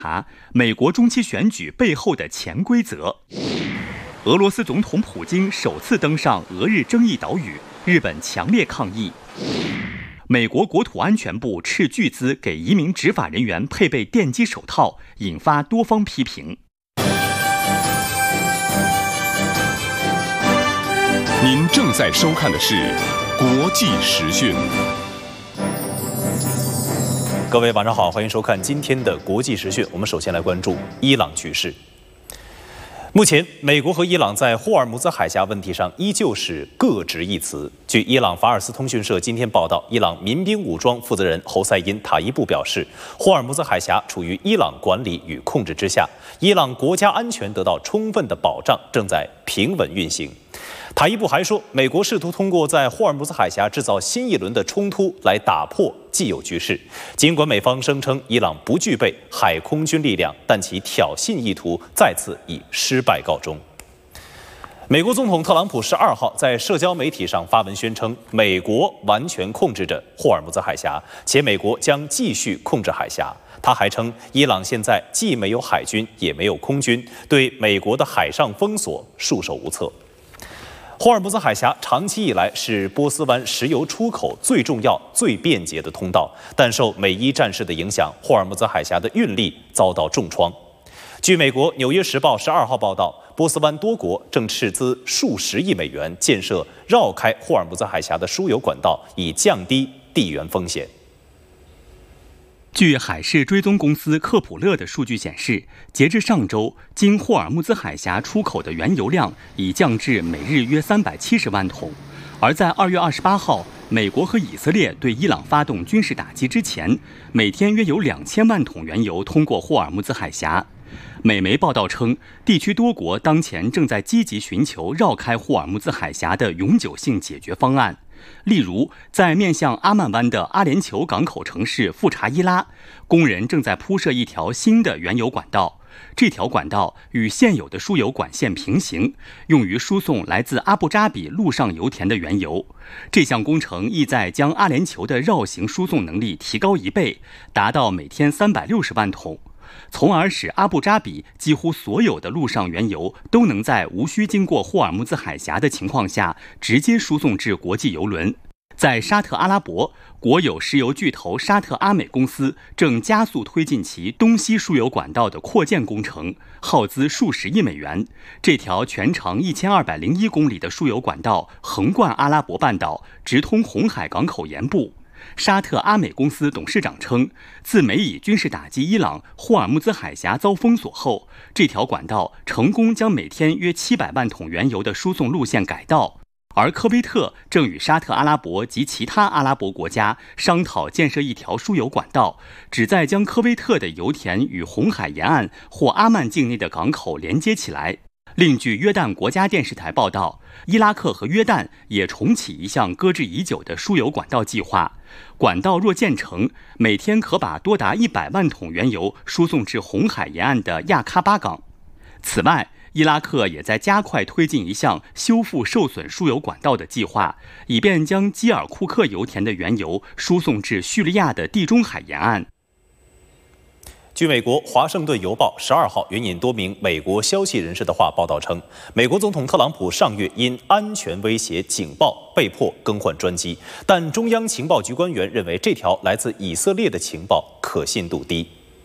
查美国中期选举背后的潜规则。俄罗斯总统普京首次登上俄日争议岛屿，日本强烈抗议。美国国土安全部斥巨资给移民执法人员配备电击手套，引发多方批评。 您正在收看的是国际时讯。 各位晚上好，欢迎收看今天的国际时讯。我们首先来关注伊朗局势。目前，美国和伊朗在霍尔木兹海峡问题上依旧是各执一词。据伊朗法尔斯通讯社今天报道，伊朗民兵武装负责人侯赛因·塔伊布表示，霍尔木兹海峡处于伊朗管理与控制之下，伊朗国家安全得到充分的保障，正在平稳运行。塔伊布还说，美国试图通过在霍尔木兹海峡制造新一轮的冲突来打破既有局势。尽管美方声称伊朗不具备海空军力量，但其挑衅意图再次以失败告终。美国总统特朗普12号在社交媒体上发文宣称，美国完全控制着霍尔木兹海峡，且美国将继续控制海峡。他还称，伊朗现在既没有海军，也没有空军，对美国的海上封锁束手无策。霍尔木兹海峡长期以来是波斯湾石油出口最重要、最便捷的通道，但受美伊战事的影响，霍尔木兹海峡的运力遭到重创。据美国《纽约时报》12号报道，波斯湾多国正斥资数十亿美元建设绕开霍尔木兹海峡的输油管道，以降低地缘风险。 据海事追踪公司科普勒的数据显示，截至上周，经霍尔木兹海峡出口的原油量已降至每日约370万桶。而在2月28号，美国和以色列对伊朗发动军事打击之前，每天约有2000万桶原油通过霍尔木兹海峡。美媒报道称，地区多国当前正在积极寻求绕开霍尔木兹海峡的永久性解决方案。例如，在面向阿曼湾的阿联酋港口城市富查伊拉，工人正在铺设一条新的原油管道。这条管道与现有的输油管线平行，用于输送来自阿布扎比陆上油田的原油。这项工程意在将阿联酋的绕行输送能力提高1倍，达到每天360万桶，从而使阿布扎比几乎所有的陆上原油都能在无需经过霍尔木兹海峡的情况下直接输送至国际油轮。在沙特阿拉伯，国有石油巨头沙特阿美公司正加速推进其东西输油管道的扩建工程，耗资数十亿美元。这条全长1201公里的输油管道横贯阿拉伯半岛，直通红海港口沿部。沙特阿美公司董事长称，自美以军事打击伊朗，霍尔木兹海峡遭封锁后，这条管道成功将每天约700万桶原油的输送路线改道。而科威特正与沙特阿拉伯及其他阿拉伯国家商讨建设一条输油管道，旨在将科威特的油田与红海沿岸或阿曼境内的港口连接起来。另据约旦国家电视台报道，伊拉克和约旦也重启一项搁置已久的输油管道计划。管道若建成，每天可把多达100万桶原油输送至红海沿岸的亚喀巴港。此外，伊拉克也在加快推进一项修复受损输油管道的计划，以便将基尔库克油田的原油输送至叙利亚的地中海沿岸。 据美国《华盛顿邮报》12号援引多名美国消息人士的话报道称，美国总统特朗普上月因安全威胁警报被迫更换专机，但中央情报局官员认为这条来自以色列的情报可信度低。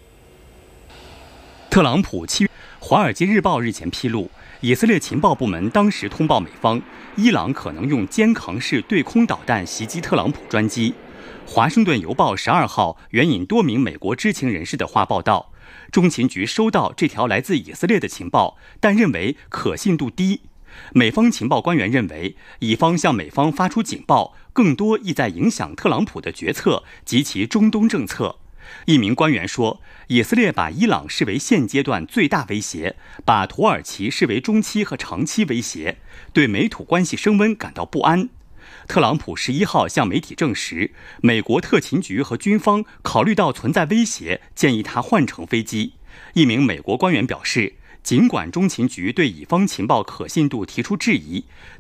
特朗普7月，《华尔街日报》日前披露，以色列情报部门当时通报美方，伊朗可能用肩扛式对空导弹袭击特朗普专机。华盛顿邮报12号援引多名美国知情人士的话报道，中情局收到这条来自以色列的情报，但认为可信度低。美方情报官员认为，以方向美方发出警报，更多意在影响特朗普的决策及其中东政策。一名官员说，以色列把伊朗视为现阶段最大威胁，把土耳其视为中期和长期威胁，对美土关系升温感到不安。特朗普11号向媒体证实，美国特勤局和军方考虑到存在威胁，建议他换乘飞机。一名美国官员表示，尽管中情局对以方情报可信度提出质疑，